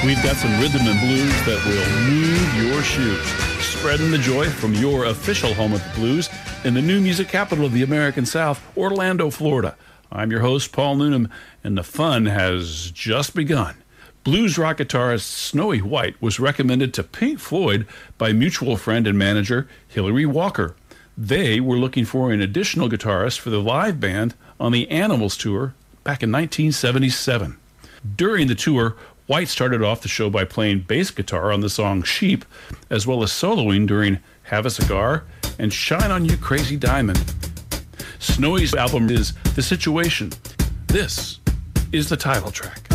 We've got some rhythm and blues that will move your shoes. Spreading the joy from your official home of the blues in the new music capital of the American South, Orlando, Florida. I'm your host, Paul Noonan, and the fun has just begun. Blues rock guitarist Snowy White was recommended to Pink Floyd by mutual friend and manager Hillary Walker. They were looking for an additional guitarist for the live band on the Animals tour back in 1977. During the tour, White started off the show by playing bass guitar on the song Sheep, as well as soloing during Have a Cigar and Shine on You Crazy Diamond. Snowy's album is The Situation. This is the title track.